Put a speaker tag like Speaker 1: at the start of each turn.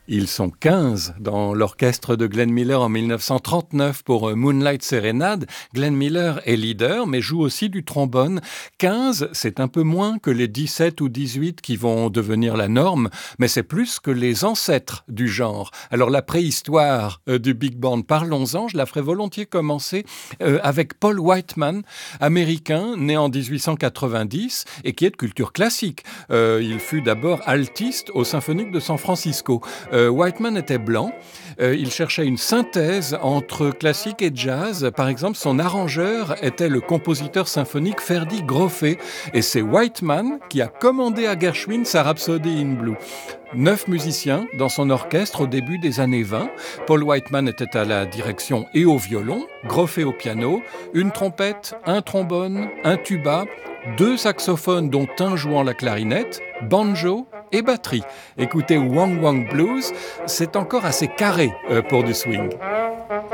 Speaker 1: Ils sont 15 dans l'orchestre de Glenn Miller en 1939 pour Moonlight Serenade. Glenn Miller est leader, mais joue aussi du trombone. 15, c'est un peu moins que les 17 ou 18 qui vont devenir la norme, mais c'est plus que les ancêtres du genre. Alors la préhistoire du big band, parlons-en, je la ferai volontiers commencer avec Paul Whiteman, américain, né en 1890 et qui est de culture classique. Il fut d'abord altiste au Symphonique de San Francisco. Whiteman était blanc, il cherchait une synthèse entre classique et jazz. Par exemple, son arrangeur était le compositeur symphonique Ferdi Grofé, et c'est Whiteman qui a commandé à Gershwin sa Rhapsody in Blue. 9 musiciens dans son orchestre au début des années 20. Paul Whiteman était à la direction et au violon, Grofé au piano, une trompette, un trombone, un tuba, 2 saxophones dont un jouant la clarinette, banjo et batterie. Écoutez Wang Wang Blues, c'est encore assez carré pour du swing.